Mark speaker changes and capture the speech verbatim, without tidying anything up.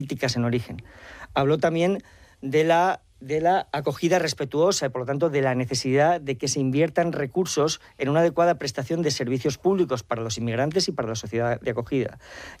Speaker 1: políticas en origen. Habló también de la, de la acogida respetuosa y, por lo tanto, de la necesidad de que se inviertan recursos en una adecuada prestación de servicios públicos para los inmigrantes y para la sociedad de acogida.